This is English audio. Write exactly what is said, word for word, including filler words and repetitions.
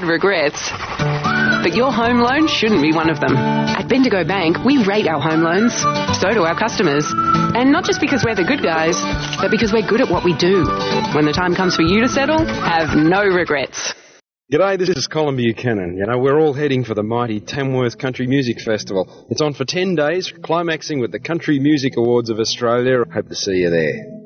regrets. But your home loan shouldn't be one of them. At Bendigo Bank, we rate our home loans. So do our customers. And not just because we're the good guys, but because we're good at what we do. When the time comes for you to settle, have no regrets. G'day, this is Colin Buchanan. You know, we're all heading for the mighty Tamworth Country Music Festival. It's on for ten days, climaxing with the Country Music Awards of Australia. Hope to see you there.